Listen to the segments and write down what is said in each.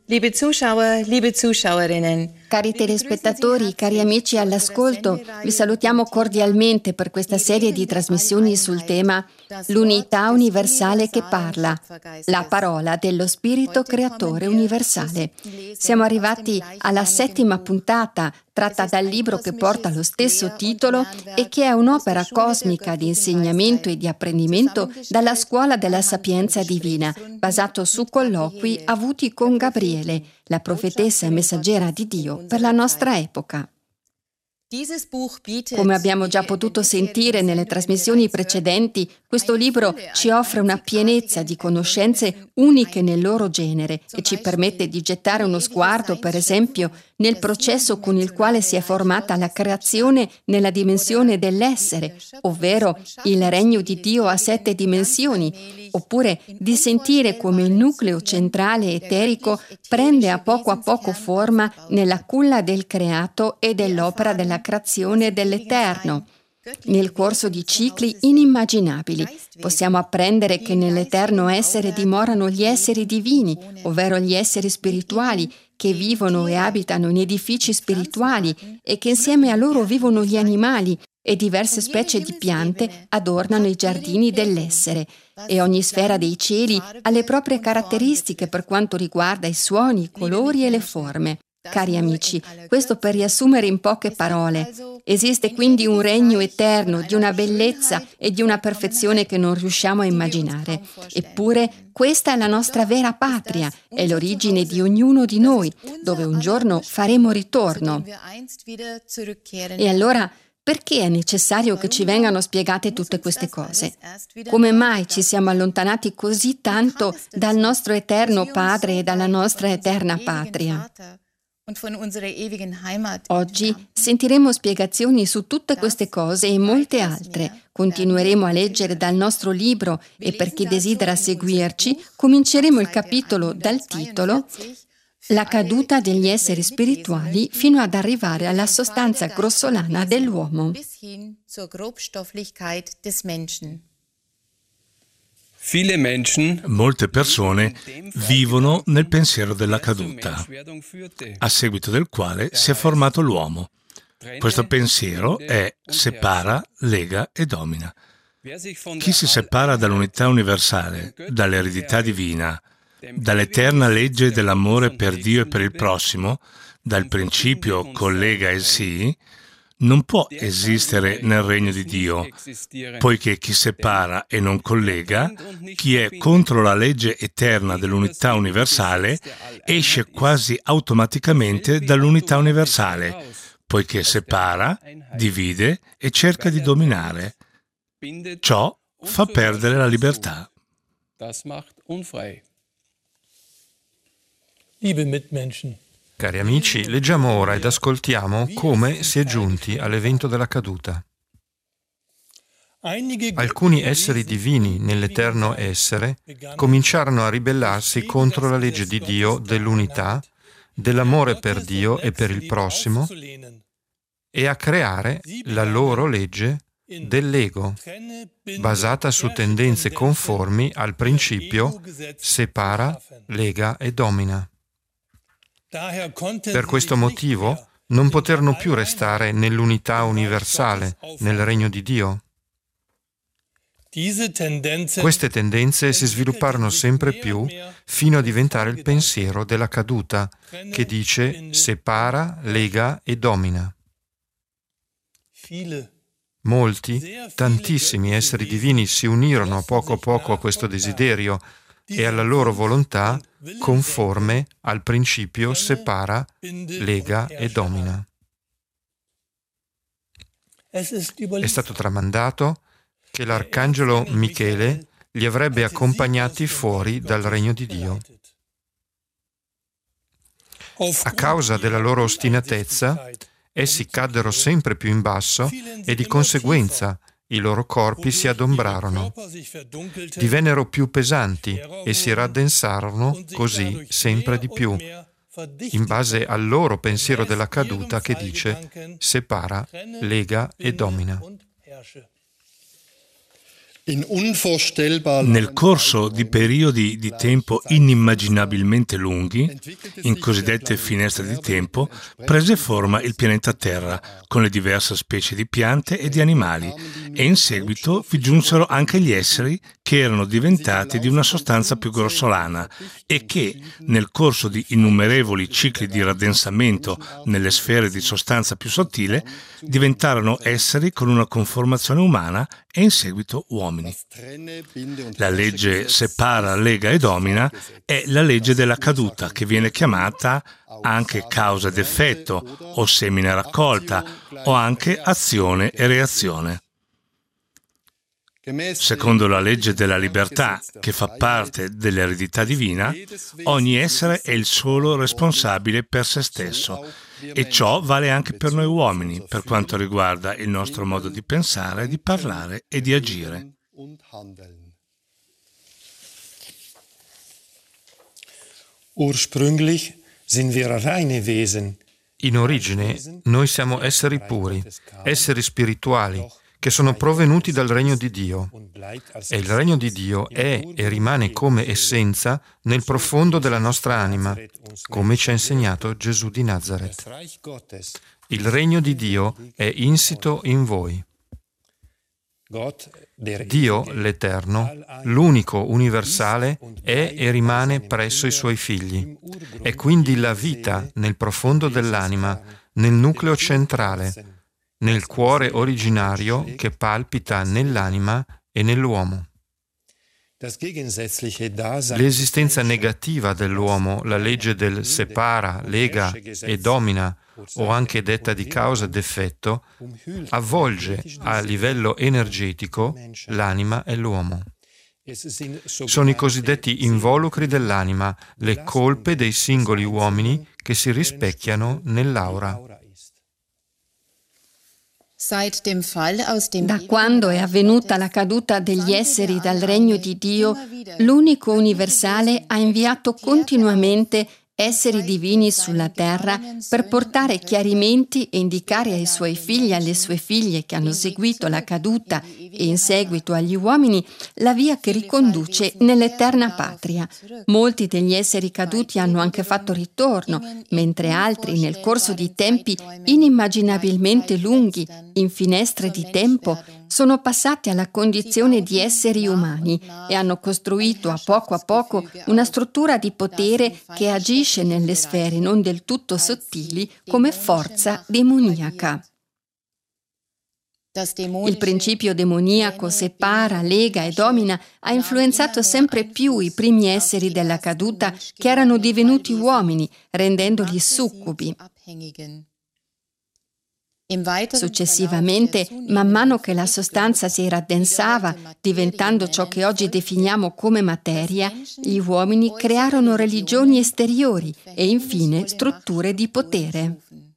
Liebe Zuschauer, liebe Zuschauerinnen. Cari telespettatori, cari amici all'ascolto, vi salutiamo cordialmente per questa serie di trasmissioni sul tema L'unità universale che parla, la parola dello Spirito Creatore universale. Siamo arrivati alla 7ª puntata, tratta dal libro che porta lo stesso titolo e che è un'opera cosmica di insegnamento e di apprendimento dalla Scuola della Sapienza Divina, basato su colloqui avuti con Gabriele, la profetessa e messaggera di Dio per la nostra epoca. Come abbiamo già potuto sentire nelle trasmissioni precedenti, questo libro ci offre una pienezza di conoscenze uniche nel loro genere e ci permette di gettare uno sguardo, per esempio, nel processo con il quale si è formata la creazione nella dimensione dell'essere, ovvero il regno di Dio a 7 dimensioni, oppure di sentire come il nucleo centrale eterico prende a poco forma nella culla del creato e dell'opera della creazione dell'Eterno. Nel corso di cicli inimmaginabili possiamo apprendere che nell'eterno essere dimorano gli esseri divini, ovvero gli esseri spirituali, che vivono e abitano in edifici spirituali e che insieme a loro vivono gli animali e diverse specie di piante adornano i giardini dell'essere. E ogni sfera dei cieli ha le proprie caratteristiche per quanto riguarda i suoni, i colori e le forme. Cari amici, questo per riassumere in poche parole. Esiste quindi un regno eterno di una bellezza e di una perfezione che non riusciamo a immaginare. Eppure questa è la nostra vera patria, è l'origine di ognuno di noi, dove un giorno faremo ritorno. E allora, perché è necessario che ci vengano spiegate tutte queste cose? Come mai ci siamo allontanati così tanto dal nostro eterno Padre e dalla nostra eterna patria? Oggi sentiremo spiegazioni su tutte queste cose e molte altre. Continueremo a leggere dal nostro libro e per chi desidera seguirci, cominceremo il capitolo dal titolo La caduta degli esseri spirituali fino ad arrivare alla sostanza grossolana dell'uomo. Molte persone vivono nel pensiero della caduta, a seguito del quale si è formato l'uomo. Questo pensiero è separa, lega e domina. Chi si separa dall'unità universale, dall'eredità divina, dall'eterna legge dell'amore per Dio e per il prossimo, dal principio collega il sì, non può esistere nel regno di Dio, poiché chi separa e non collega, chi è contro la legge eterna dell'unità universale, esce quasi automaticamente dall'unità universale, poiché separa, divide e cerca di dominare. Ciò fa perdere la libertà. Liebe Mitmenschen. Cari amici, leggiamo ora ed ascoltiamo come si è giunti all'evento della caduta. Alcuni esseri divini nell'eterno essere cominciarono a ribellarsi contro la legge di Dio dell'unità, dell'amore per Dio e per il prossimo e a creare la loro legge dell'ego, basata su tendenze conformi al principio separa, lega e domina. Per questo motivo non poterono più restare nell'unità universale, nel regno di Dio. Queste tendenze si svilupparono sempre più fino a diventare il pensiero della caduta, che dice separa, lega e domina. Molti, tantissimi esseri divini si unirono a poco a questo desiderio e alla loro volontà conforme al principio separa, lega e domina. È stato tramandato che l'arcangelo Michele li avrebbe accompagnati fuori dal regno di Dio. A causa della loro ostinatezza, essi caddero sempre più in basso e di conseguenza i loro corpi si adombrarono, divennero più pesanti e si raddensarono così sempre di più, in base al loro pensiero della caduta che dice separa, lega e domina. Nel corso di periodi di tempo inimmaginabilmente lunghi, in cosiddette finestre di tempo, prese forma il pianeta Terra, con le diverse specie di piante e di animali, e in seguito vi giunsero anche gli esseri che erano diventati di una sostanza più grossolana e che, nel corso di innumerevoli cicli di raddensamento nelle sfere di sostanza più sottile, diventarono esseri con una conformazione umana e in seguito uomini. La legge separa, lega e domina è la legge della caduta, che viene chiamata anche causa ed effetto, o semina raccolta, o anche azione e reazione. Secondo la legge della libertà, che fa parte dell'eredità divina, ogni essere è il solo responsabile per se stesso, e ciò vale anche per noi uomini, per quanto riguarda il nostro modo di pensare, di parlare e di agire. Ursprünglich sind wir reine Wesen. In origine noi siamo esseri puri, esseri spirituali, che sono provenuti dal regno di Dio. E il regno di Dio è e rimane come essenza nel profondo della nostra anima, come ci ha insegnato Gesù di Nazareth. Il regno di Dio è insito in voi. Dio, l'Eterno, l'unico universale, è e rimane presso i suoi figli. È quindi la vita nel profondo dell'anima, nel nucleo centrale, nel cuore originario che palpita nell'anima e nell'uomo. L'esistenza negativa dell'uomo, la legge del separa, lega e domina, o anche detta di causa ed effetto, avvolge a livello energetico l'anima e l'uomo. Sono i cosiddetti involucri dell'anima, le colpe dei singoli uomini che si rispecchiano nell'aura. Da quando è avvenuta la caduta degli esseri dal regno di Dio, l'unico universale ha inviato continuamente esseri divini sulla terra per portare chiarimenti e indicare ai suoi figli e alle sue figlie che hanno seguito la caduta e in seguito agli uomini la via che riconduce nell'eterna patria. Molti degli esseri caduti hanno anche fatto ritorno, mentre altri nel corso di tempi inimmaginabilmente lunghi, in finestre di tempo, sono passati alla condizione di esseri umani e hanno costruito a poco una struttura di potere che agisce nelle sfere non del tutto sottili come forza demoniaca. Il principio demoniaco separa, lega e domina ha influenzato sempre più i primi esseri della caduta che erano divenuti uomini, rendendoli succubi. Successivamente, man mano che la sostanza si raddensava, diventando ciò che oggi definiamo come materia, gli uomini crearono religioni esteriori e infine strutture di potere.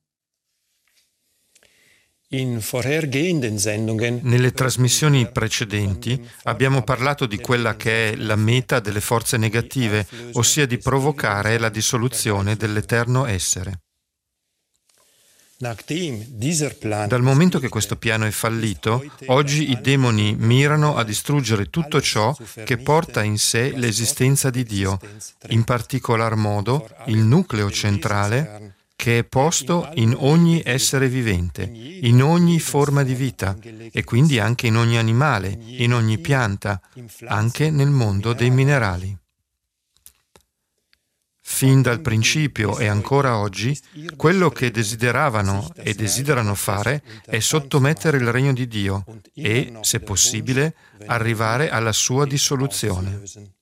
Nelle trasmissioni precedenti abbiamo parlato di quella che è la meta delle forze negative, ossia di provocare la dissoluzione dell'eterno essere. Dal momento che questo piano è fallito, oggi i demoni mirano a distruggere tutto ciò che porta in sé l'esistenza di Dio, in particolar modo il nucleo centrale che è posto in ogni essere vivente, in ogni forma di vita e quindi anche in ogni animale, in ogni pianta, anche nel mondo dei minerali. Fin dal principio e ancora oggi, quello che desideravano e desiderano fare è sottomettere il regno di Dio e, se possibile, arrivare alla sua dissoluzione.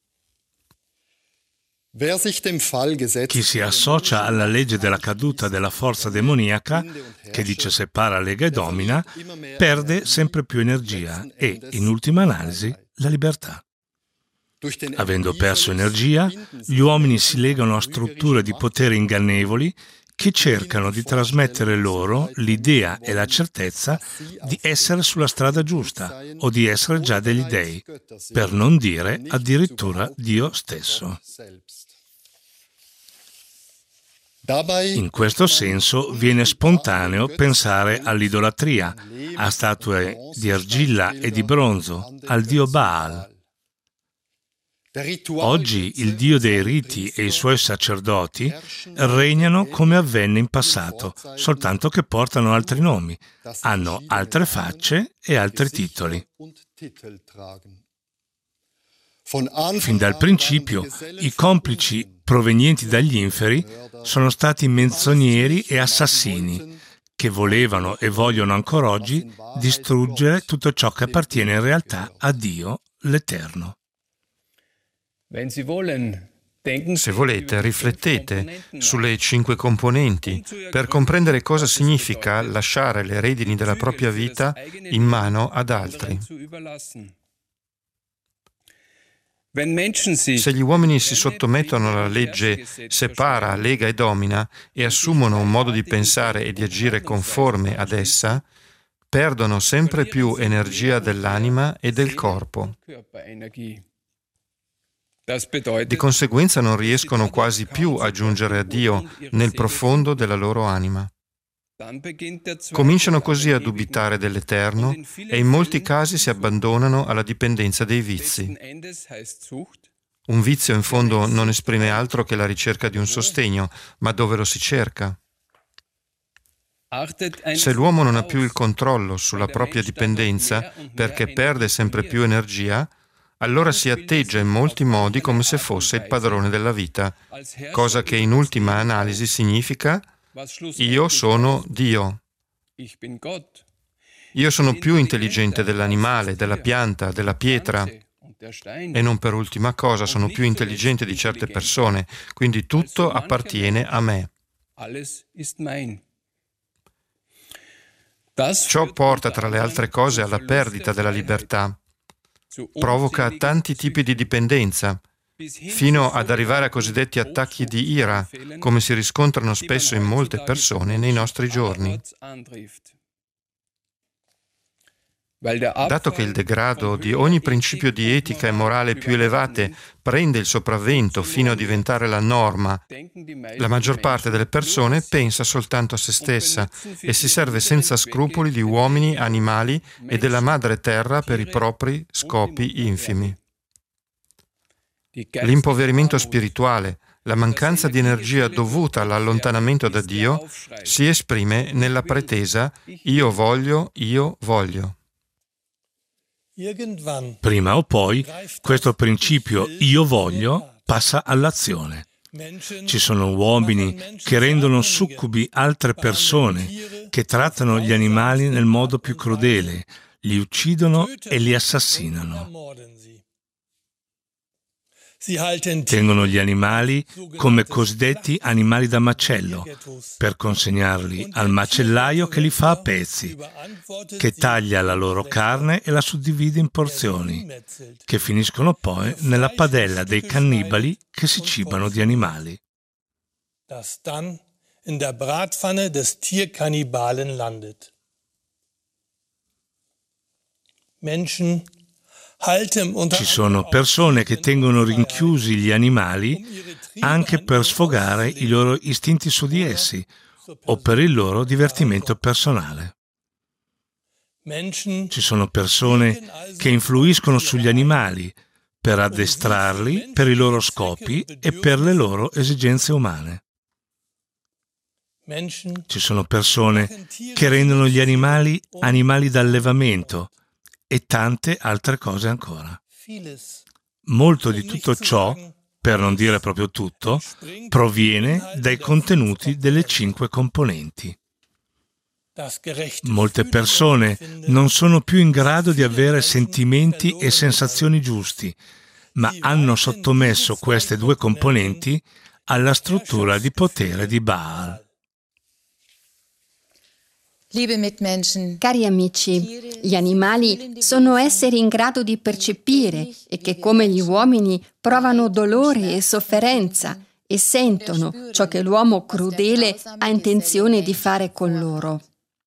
Chi si associa alla legge della caduta della forza demoniaca, che dice separa, lega e domina, perde sempre più energia e, in ultima analisi, la libertà. Avendo perso energia, gli uomini si legano a strutture di potere ingannevoli che cercano di trasmettere loro l'idea e la certezza di essere sulla strada giusta o di essere già degli dei, per non dire addirittura Dio stesso. In questo senso viene spontaneo pensare all'idolatria, a statue di argilla e di bronzo, al dio Baal. Oggi il dio dei riti e i suoi sacerdoti regnano come avvenne in passato, soltanto che portano altri nomi, hanno altre facce e altri titoli. Fin dal principio, i complici provenienti dagli inferi sono stati menzogneri e assassini, che volevano e vogliono ancora oggi distruggere tutto ciò che appartiene in realtà a Dio, l'Eterno. Se volete, riflettete sulle 5 componenti per comprendere cosa significa lasciare le redini della propria vita in mano ad altri. Se gli uomini si sottomettono alla legge separa, lega e domina e assumono un modo di pensare e di agire conforme ad essa, perdono sempre più energia dell'anima e del corpo. Di conseguenza non riescono quasi più a giungere a Dio nel profondo della loro anima. Cominciano così a dubitare dell'Eterno e in molti casi si abbandonano alla dipendenza dei vizi. Un vizio in fondo non esprime altro che la ricerca di un sostegno, ma dove lo si cerca? Se l'uomo non ha più il controllo sulla propria dipendenza perché perde sempre più energia, allora si atteggia in molti modi come se fosse il padrone della vita, cosa che in ultima analisi significa: io sono Dio. Io sono più intelligente dell'animale, della pianta, della pietra e non per ultima cosa sono più intelligente di certe persone, quindi tutto appartiene a me. Ciò porta, tra le altre cose, alla perdita della libertà. Provoca tanti tipi di dipendenza, fino ad arrivare a cosiddetti attacchi di ira, come si riscontrano spesso in molte persone nei nostri giorni. Dato che il degrado di ogni principio di etica e morale più elevate prende il sopravvento fino a diventare la norma, la maggior parte delle persone pensa soltanto a se stessa e si serve senza scrupoli di uomini, animali e della madre terra per i propri scopi infimi. L'impoverimento spirituale, la mancanza di energia dovuta all'allontanamento da Dio, si esprime nella pretesa io voglio, io voglio. Prima o poi, questo principio io voglio passa all'azione. Ci sono uomini che rendono succubi altre persone, che trattano gli animali nel modo più crudele, li uccidono e li assassinano. Tengono gli animali come cosiddetti animali da macello, per consegnarli al macellaio che li fa a pezzi, che taglia la loro carne e la suddivide in porzioni, che finiscono poi nella padella dei cannibali che si cibano di animali. Das dann in der Bratpfanne des Tierkannibalen landet. Menschen Ci sono persone che tengono rinchiusi gli animali anche per sfogare i loro istinti su di essi o per il loro divertimento personale. Ci sono persone che influiscono sugli animali per addestrarli per i loro scopi e per le loro esigenze umane. Ci sono persone che rendono gli animali animali d'allevamento e tante altre cose ancora. Molto di tutto ciò, per non dire proprio tutto, proviene dai contenuti delle 5 componenti. Molte persone non sono più in grado di avere sentimenti e sensazioni giusti, ma hanno sottomesso queste 2 componenti alla struttura di potere di Baal. Cari amici, gli animali sono esseri in grado di percepire e che, come gli uomini, provano dolore e sofferenza e sentono ciò che l'uomo crudele ha intenzione di fare con loro.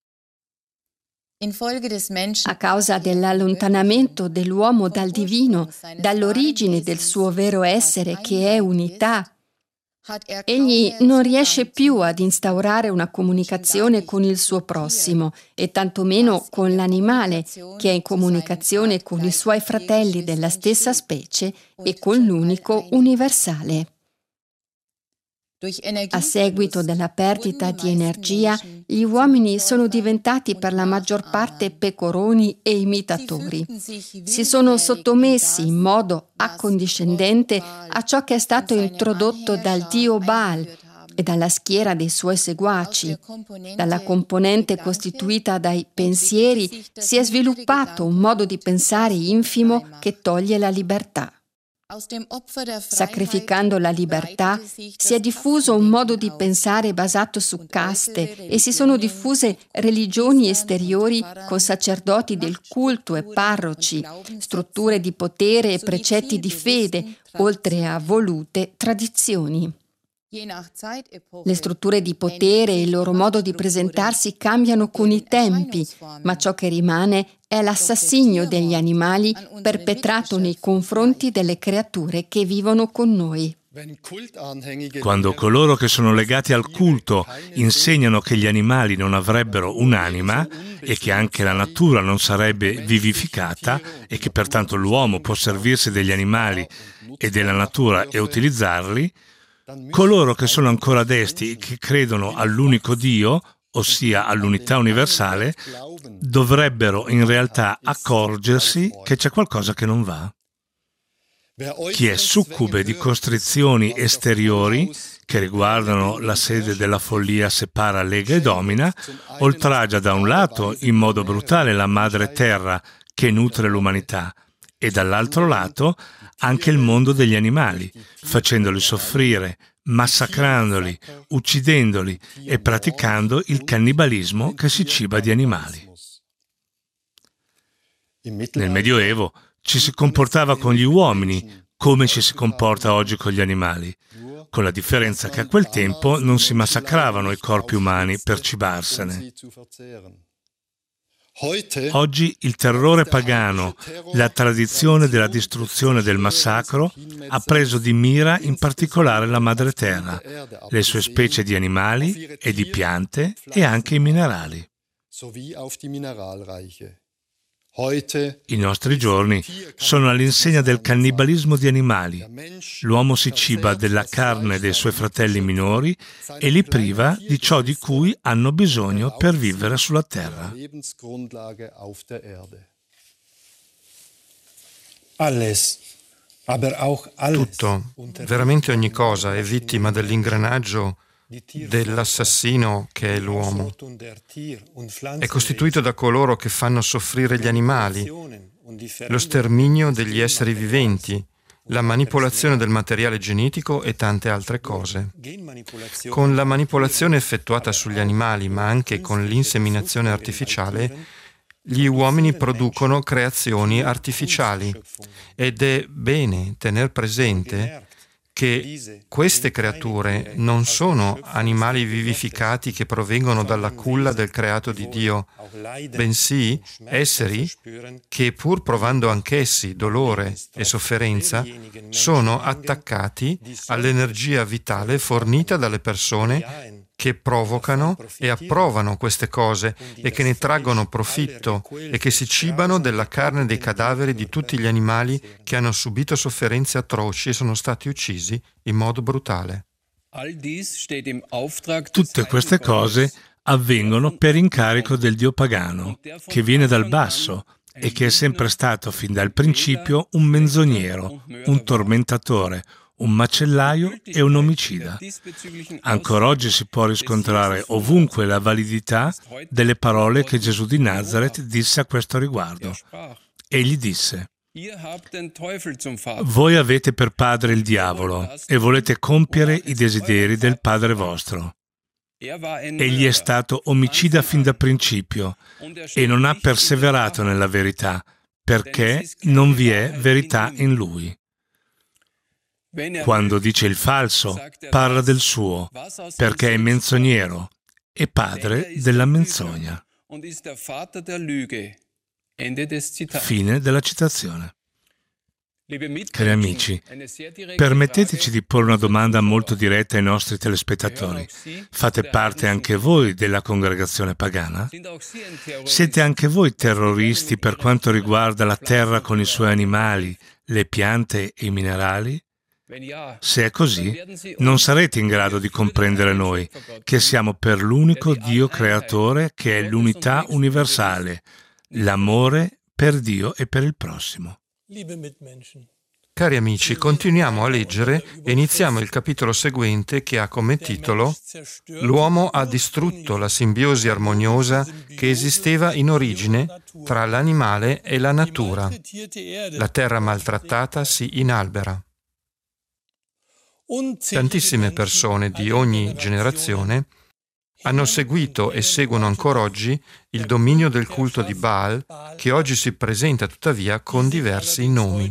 A causa dell'allontanamento dell'uomo dal divino, dall'origine del suo vero essere che è unità, Egli non riesce più ad instaurare una comunicazione con il suo prossimo e tantomeno con l'animale che è in comunicazione con i suoi fratelli della stessa specie e con l'unico universale. A seguito della perdita di energia, gli uomini sono diventati per la maggior parte pecoroni e imitatori. Si sono sottomessi in modo accondiscendente a ciò che è stato introdotto dal dio Baal e dalla schiera dei suoi seguaci. Dalla componente costituita dai pensieri si è sviluppato un modo di pensare infimo che toglie la libertà. Sacrificando la libertà, si è diffuso un modo di pensare basato su caste e si sono diffuse religioni esteriori con sacerdoti del culto e parroci, strutture di potere e precetti di fede, oltre a volute tradizioni. Le strutture di potere e il loro modo di presentarsi cambiano con i tempi, ma ciò che rimane è l'assassinio degli animali perpetrato nei confronti delle creature che vivono con noi. Quando coloro che sono legati al culto insegnano che gli animali non avrebbero un'anima e che anche la natura non sarebbe vivificata e che pertanto l'uomo può servirsi degli animali e della natura e utilizzarli, coloro che sono ancora desti e che credono all'unico Dio, ossia all'unità universale, dovrebbero in realtà accorgersi che c'è qualcosa che non va. Chi è succube di costrizioni esteriori che riguardano la sede della follia separa, lega e domina, oltraggia da un lato in modo brutale la madre terra che nutre l'umanità e dall'altro lato anche il mondo degli animali, facendoli soffrire, massacrandoli, uccidendoli e praticando il cannibalismo che si ciba di animali. Nel Medioevo ci si comportava con gli uomini come ci si comporta oggi con gli animali, con la differenza che a quel tempo non si massacravano i corpi umani per cibarsene. Oggi il terrore pagano, la tradizione della distruzione del massacro, ha preso di mira in particolare la madre terra, le sue specie di animali e di piante e anche i minerali. I nostri giorni sono all'insegna del cannibalismo di animali. L'uomo si ciba della carne dei suoi fratelli minori e li priva di ciò di cui hanno bisogno per vivere sulla terra. Tutto, veramente ogni cosa, è vittima dell'ingranaggio dell'assassino che è l'uomo. È costituito da coloro che fanno soffrire gli animali, lo sterminio degli esseri viventi, la manipolazione del materiale genetico e tante altre cose. Con la manipolazione effettuata sugli animali, ma anche con l'inseminazione artificiale, gli uomini producono creazioni artificiali ed è bene tener presente che queste creature non sono animali vivificati che provengono dalla culla del creato di Dio, bensì esseri che, pur provando anch'essi dolore e sofferenza, sono attaccati all'energia vitale fornita dalle persone che provocano e approvano queste cose e che ne traggono profitto e che si cibano della carne dei cadaveri di tutti gli animali che hanno subito sofferenze atroci e sono stati uccisi in modo brutale. Tutte queste cose avvengono per incarico del dio pagano, che viene dal basso e che è sempre stato fin dal principio un menzognero, un tormentatore, un macellaio e un omicida. Ancora oggi si può riscontrare ovunque la validità delle parole che Gesù di Nazaret disse a questo riguardo. Egli disse: «Voi avete per padre il diavolo e volete compiere i desideri del padre vostro. Egli è stato omicida fin da principio e non ha perseverato nella verità, perché non vi è verità in lui. Quando dice il falso, parla del suo, perché è menzognero e padre della menzogna». Fine della citazione. Cari amici, permetteteci di porre una domanda molto diretta ai nostri telespettatori. Fate parte anche voi della congregazione pagana? Siete anche voi terroristi per quanto riguarda la terra con i suoi animali, le piante e i minerali? Se è così, non sarete in grado di comprendere noi, che siamo per l'unico Dio creatore che è l'unità universale, l'amore per Dio e per il prossimo. Cari amici, continuiamo a leggere e iniziamo il capitolo seguente che ha come titolo «L'uomo ha distrutto la simbiosi armoniosa che esisteva in origine tra l'animale e la natura. La terra maltrattata si inalbera». Tantissime persone di ogni generazione hanno seguito e seguono ancora oggi il dominio del culto di Baal, che oggi si presenta tuttavia con diversi nomi.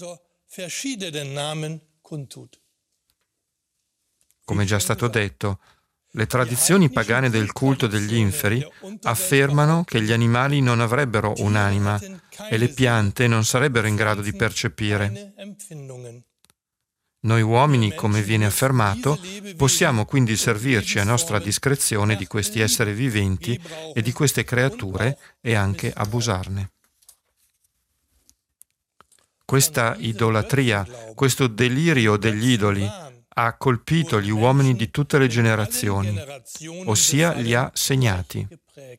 Come già stato detto, le tradizioni pagane del culto degli inferi affermano che gli animali non avrebbero un'anima e le piante non sarebbero in grado di percepire. Noi uomini, come viene affermato, possiamo quindi servirci a nostra discrezione di questi esseri viventi e di queste creature e anche abusarne. Questa idolatria, questo delirio degli idoli ha colpito gli uomini di tutte le generazioni, ossia li ha segnati.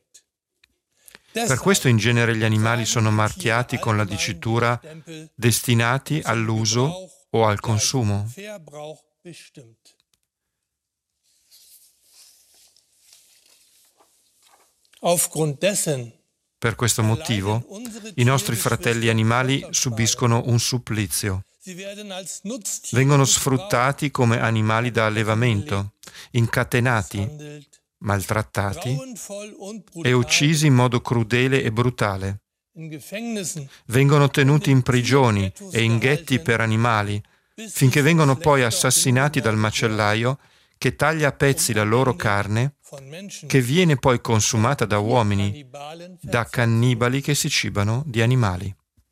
Per questo in genere gli animali sono marchiati con la dicitura destinati all'uso o al consumo. Per questo motivo, i nostri fratelli animali subiscono un supplizio. Vengono sfruttati come animali da allevamento, incatenati, maltrattati e uccisi in modo crudele e brutale. Vengono tenuti in prigioni e in ghetti per animali, finché vengono poi assassinati dal macellaio che taglia a pezzi la loro carne, che viene poi consumata da uomini, da cannibali che si cibano di animali.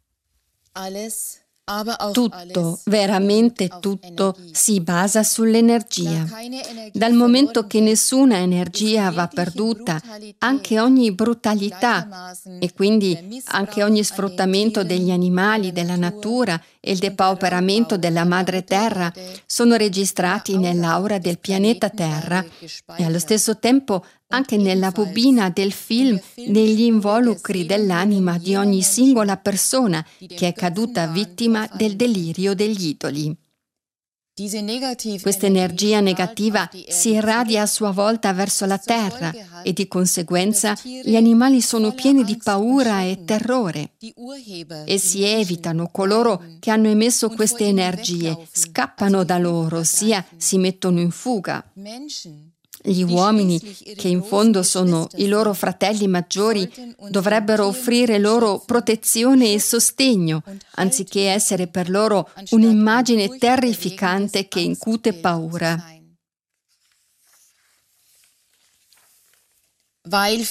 Tutto, veramente tutto, si basa sull'energia. Dal momento che nessuna energia va perduta, anche ogni brutalità e quindi anche ogni sfruttamento degli animali, della natura e il depauperamento della madre terra sono registrati nell'aura del pianeta Terra e allo stesso tempo anche nella bobina del film, negli involucri dell'anima di ogni singola persona che è caduta vittima del delirio degli idoli. Questa energia negativa si irradia a sua volta verso la terra e di conseguenza gli animali sono pieni di paura e terrore. Essi evitano coloro che hanno emesso queste energie, scappano da loro, ossia si mettono in fuga. Gli uomini, che in fondo sono i loro fratelli maggiori, dovrebbero offrire loro protezione e sostegno, anziché essere per loro un'immagine terrificante che incute paura.